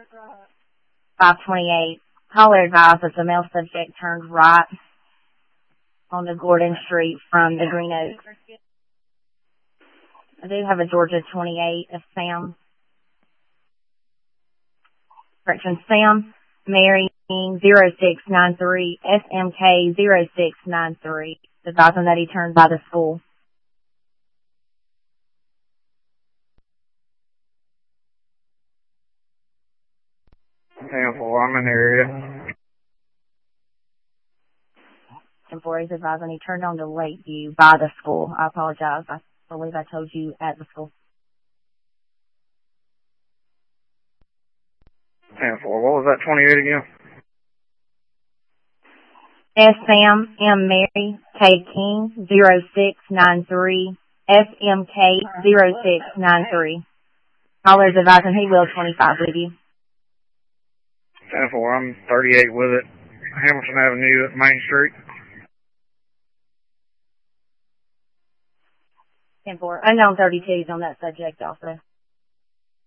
528. Caller advised that the male subject turned right on the Gordon Street from the Green Oaks. I do have a Georgia 28 of Sam. Correction, Sam Mary 0693, SMK 0693, advising that he turned by the school. 10-4, I'm in the area. 10-4 is advising he turned on to Lakeview by the school. I apologize. I believe I told you at the school. 10-4, what was that 28 again? S. Sam M. Mary K. King 0693, SMK 0693. Caller is advising he will 25 with you. 10-4, I'm 38 with it. Hamilton Avenue at Main Street. 10-4. Unknown 32 is on that subject also.